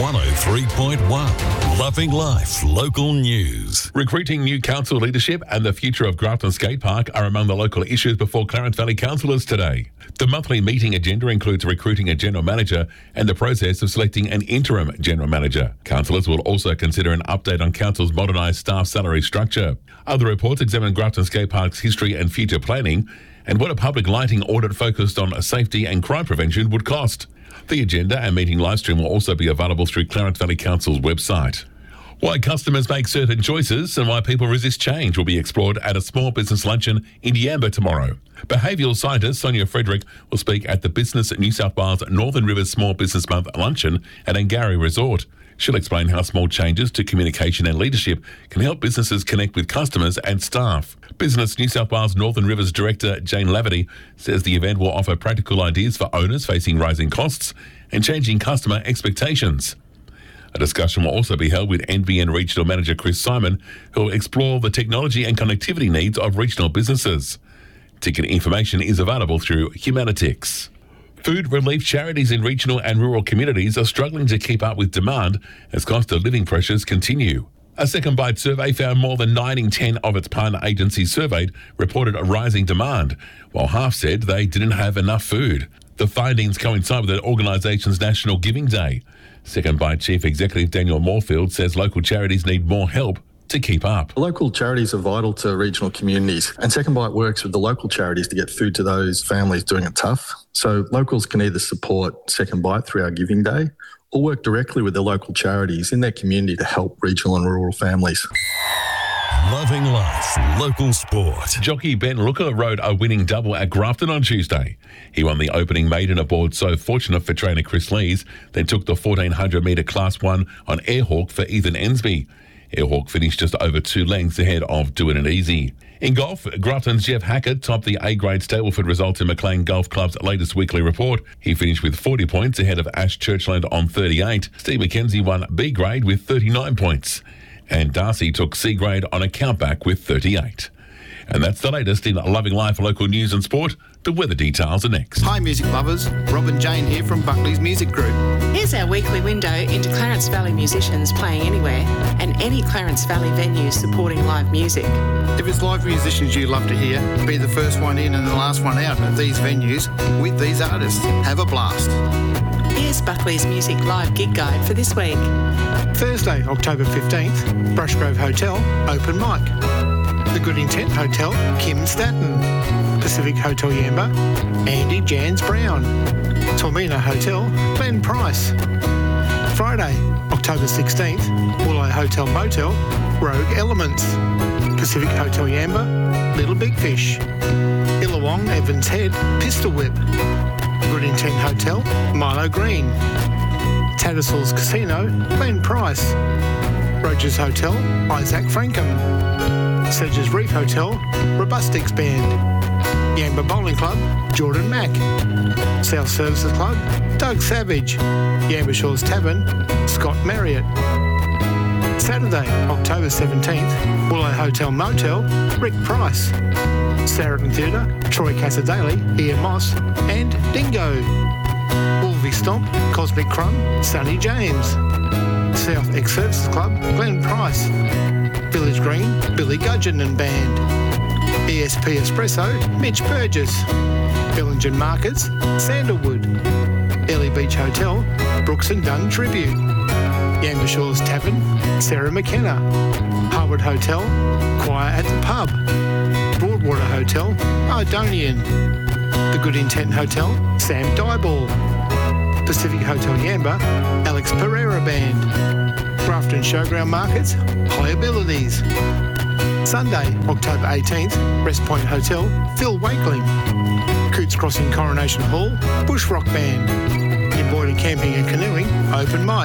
103.1 Loving Life Local News. Recruiting new council leadership and the future of Grafton Skate Park are among the local issues before Clarence Valley councillors today. The monthly meeting agenda includes recruiting a general manager and the process of selecting an interim general manager. Councillors will also consider an update on council's modernised staff salary structure. Other reports examine Grafton Skate Park's history and future planning and what a public lighting audit focused on safety and crime prevention would cost. The agenda and meeting livestream will also be available through Clarence Valley Council's website. Why customers make certain choices and why people resist change will be explored at a small business luncheon in Yamba tomorrow. Behavioural scientist Sonia Frederick will speak at the Business New South Wales Northern Rivers Small Business Month luncheon at Angari Resort. She'll explain how small changes to communication and leadership can help businesses connect with customers and staff. Business New South Wales Northern Rivers Director Jane Laverty says the event will offer practical ideas for owners facing rising costs and changing customer expectations. A discussion will also be held with NBN Regional Manager Chris Simon, who will explore the technology and connectivity needs of regional businesses. Ticket information is available through Humanitix. Food relief charities in regional and rural communities are struggling to keep up with demand as cost of living pressures continue. A Second Bite survey found more than 9 in 10 of its partner agencies surveyed reported a rising demand, while half said they didn't have enough food. The findings coincide with the organisation's National Giving Day. Second Bite Chief Executive Daniel Moorfield says local charities need more help to keep up. Local charities are vital to regional communities, and Second Bite works with the local charities to get food to those families doing it tough. So locals can either support Second Bite through our Giving Day or work directly with their local charities in their community to help regional and rural families. Loving Life Local Sport. Jockey Ben Rooker rode a winning double at Grafton on Tuesday. He won the opening maiden aboard So Fortunate for trainer Chris Lees, then took the 1400 metre Class 1 on Airhawk for Ethan Ensby. Airhawk finished just over 2 lengths ahead of Doing It Easy. In golf, Grafton's Jeff Hackett topped the A-grade Stableford results in McLean Golf Club's latest weekly report. He finished with 40 points ahead of Ash Churchland on 38. Steve McKenzie won B-grade with 39 points. And Darcy took C-grade on a countback with 38. And that's the latest in Loving Life local news and sport. The weather details are next. Hi music lovers, Rob and Jane here from Buckley's Music Group. Here's our weekly window into Clarence Valley musicians playing anywhere and any Clarence Valley venue supporting live music. If it's live musicians you love to hear, be the first one in and the last one out at these venues with these artists. Have a blast. Here's Buckley's Music Live Gig Guide for this week. Thursday, October 15th, Brushgrove Hotel, open mic. The Good Intent Hotel, Kim Statten. Pacific Hotel Yamba, Andy Jans Brown. Tormina Hotel, Glenn Price. Friday, October 16th, Woolai Hotel Motel, Rogue Elements. Pacific Hotel Yamba, Little Big Fish. Illawong Evans Head, Pistol Whip. Good Intent Hotel, Milo Green. Tattersalls Casino, Glenn Price. Rogers Hotel, Isaac Frankham. Sedges Reef Hotel, Robustics Band. Yamba Bowling Club, Jordan Mack. South Services Club, Doug Savage. Yamba Shores Tavern, Scott Marriott. Saturday, October 17th, Woolai Hotel Motel, Rick Price. Saracen Theatre, Troy Casadale, Ian Moss, and Dingo. Wolvie Stomp, Cosmic Crumb, Sonny James. South Ex-Services Club, Glenn Price. Village Green, Billy Gudgeon and Band. ESP Espresso, Mitch Burgess. Billingen Markets, Sandalwood. Ellie Beach Hotel, Brooks and Dunn Tribute. Yamba Shores Tavern, Sarah McKenna. Harwood Hotel, Choir at the Pub. Broadwater Hotel, Ardonian. The Good Intent Hotel, Sam Dyball. Pacific Hotel Yamba, Alex Pereira Band. Grafton Showground Markets, High Abilities. Sunday, October 18th, Rest Point Hotel, Phil Wakeling. Coots Crossing Coronation Hall, Bush Rock Band. In Boyden Camping and Canoeing, Open Mic.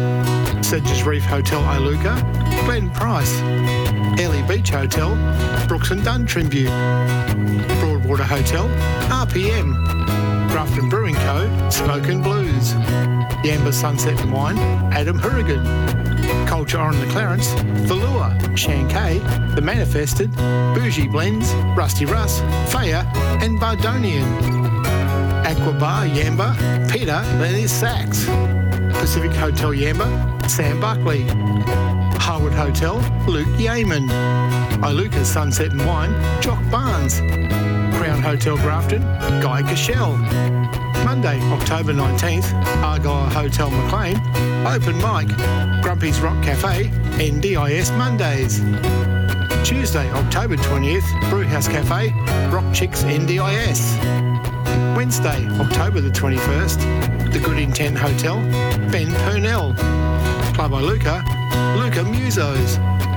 Sedges Reef Hotel Iluka, Glenn Price. Ellie Beach Hotel, Brooks and Dunn Tribute. Broadwater Hotel, RPM. Grafton Brewing Co, Smoke and Blues. Yamba Sunset and Wine, Adam Hurrigan. Culture on the Clarence, Valua, Shankay, The Manifested, Bougie Blends, Rusty Russ, Faya and Bardonian. Aqua Bar Yamba, Peter and his Sax. Pacific Hotel Yamba, Sam Buckley. Harwood Hotel, Luke Yeaman. Iluka Sunset and Wine, Jock Barnes. Crown Hotel Grafton, Guy Cashel. Monday, October 19th, Argyle Hotel McLean, open mic, Grumpy's Rock Cafe, NDIS Mondays. Tuesday, October 20th, Brewhouse Cafe, Rock Chicks NDIS. Wednesday, October the 21st, the Good Intent Hotel, Ben Purnell. Club Iluka, Luca Musos.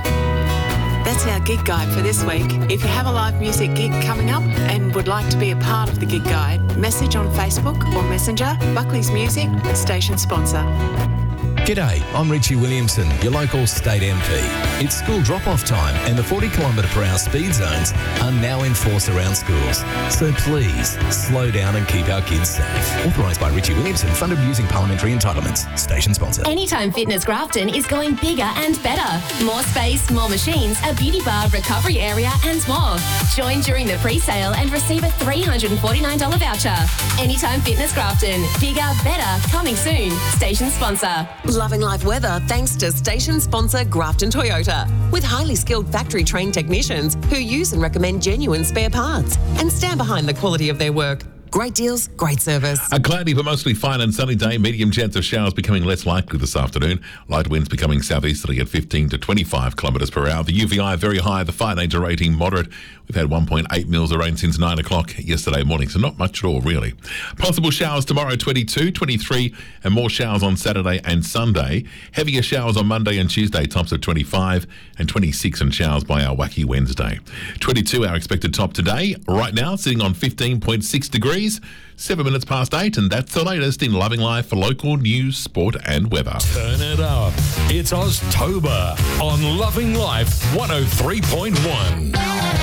That's our gig guide for this week. If you have a live music gig coming up and would like to be a part of the gig guide, message on Facebook or Messenger, Buckley's Music, station sponsor. G'day, I'm Richie Williamson, your local state MP. It's school drop-off time and the 40km/h speed zones are now enforced around schools. So please, slow down and keep our kids safe. Authorised by Richie Williamson, funded using parliamentary entitlements. Station sponsor. Anytime Fitness Grafton is going bigger and better. More space, more machines, a beauty bar, recovery area and more. Join during the pre-sale and receive a $349 voucher. Anytime Fitness Grafton. Bigger, better, coming soon. Station sponsor. Loving life weather thanks to station sponsor Grafton Toyota. With highly skilled factory trained technicians who use and recommend genuine spare parts and stand behind the quality of their work. Great deals, great service. A cloudy but mostly fine and sunny day. Medium chance of showers becoming less likely this afternoon. Light winds becoming southeasterly at 15 to 25 kilometres per hour. The UVI very high. The fire danger rating moderate. We've had 1.8 mils of rain since 9 o'clock yesterday morning, so not much at all, really. Possible showers tomorrow, 22, 23, and more showers on Saturday and Sunday. Heavier showers on Monday and Tuesday, tops of 25 and 26, and showers by our wacky Wednesday. 22, our expected top today. Right now, sitting on 15.6 degrees. 7 minutes past 8, and that's the latest in Loving Life for local news, sport and weather. Turn it up. It's Oztober on Loving Life 103.1.